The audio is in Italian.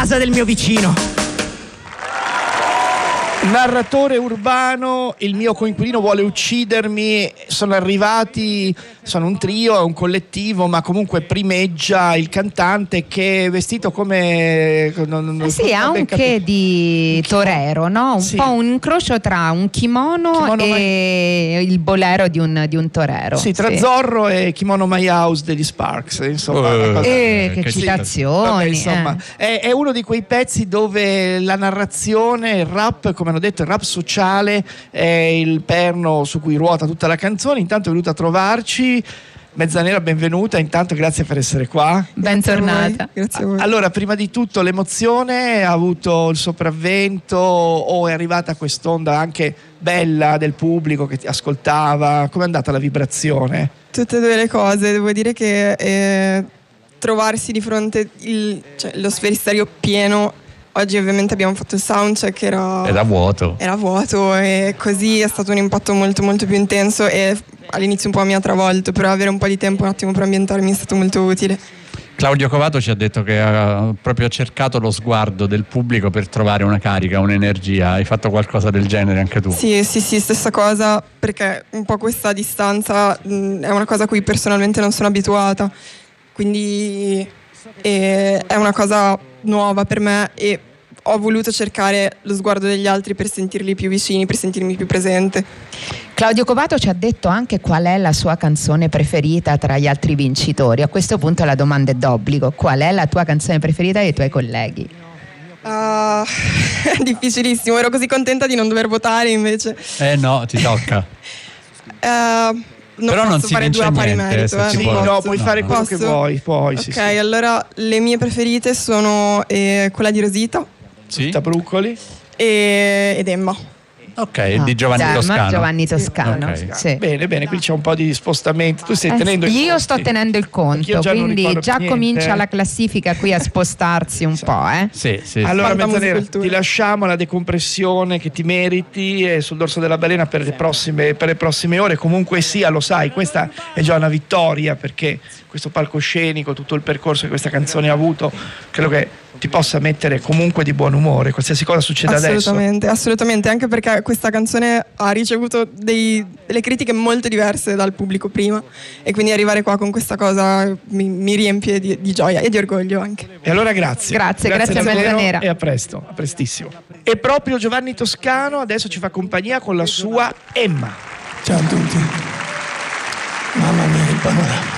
casa del mio vicino. Narratore urbano, il mio coinquilino vuole uccidermi, sono arrivati, sono un trio, è un collettivo, ma comunque primeggia il cantante che è vestito come... sì, ha un che di torero, no? Un sì. po' un incrocio tra un kimono e il bolero di un torero. Sì, tra Zorro e Kimono My House degli Sparks, insomma. Che citazioni. Vabbè, insomma, è uno di quei pezzi dove la narrazione, il rap, come hanno detto, il rap sociale è il perno su cui ruota tutta la canzone. Intanto è venuta a trovarci. Mezzanera, benvenuta, intanto grazie per essere qua. Bentornata. Grazie a voi. Allora, prima di tutto l'emozione ha avuto il sopravvento o è arrivata quest'onda anche bella del pubblico che ti ascoltava? Com'è andata la vibrazione? Tutte e due le cose, devo dire che trovarsi di fronte lo Sferisterio pieno. Oggi ovviamente abbiamo fatto il soundcheck, era vuoto e così è stato un impatto molto molto più intenso e all'inizio un po' mi ha travolto, però avere un po' di tempo un attimo per ambientarmi è stato molto utile. Claudio Covato ci ha detto che ha proprio cercato lo sguardo del pubblico per trovare una carica, un'energia. Hai fatto qualcosa del genere anche tu? Sì, stessa cosa, perché un po' questa distanza è una cosa a cui personalmente non sono abituata, quindi è una cosa nuova per me e ho voluto cercare lo sguardo degli altri per sentirli più vicini, per sentirmi più presente. Claudio Covato ci ha detto anche qual è la sua canzone preferita tra gli altri vincitori. A questo punto la domanda è d'obbligo: qual è la tua canzone preferita dei tuoi colleghi? È difficilissimo, ero così contenta di non dover votare invece. No, ti tocca. Però non si fare due a pari merito. Puoi fare quello che vuoi. Puoi, ok, allora le mie preferite sono quella di Rosita, Rita Bruccoli ed Emma. Ok, di Giovanni Toscano. Okay. Sì. Bene, quindi c'è un po' di spostamenti. Tu stai tenendo il conto. Io sto tenendo il conto, quindi già comincia la classifica qui a spostarsi un po'. Sì. Allora, Mezzanera, ti lasciamo la decompressione che ti meriti sul dorso della balena per le prossime ore. Comunque sia, lo sai, questa è già una vittoria, perché questo palcoscenico, tutto il percorso che questa canzone ha avuto, credo che ti possa mettere comunque di buon umore, qualsiasi cosa succeda adesso. Assolutamente, anche perché questa canzone ha ricevuto delle critiche molto diverse dal pubblico prima e quindi arrivare qua con questa cosa mi riempie di gioia e di orgoglio anche. E allora grazie a Mezzanera e a presto, a prestissimo. E proprio Giovanni Toscano adesso ci fa compagnia con la sua Emma. Ciao a tutti. Mamma mia, il panorama.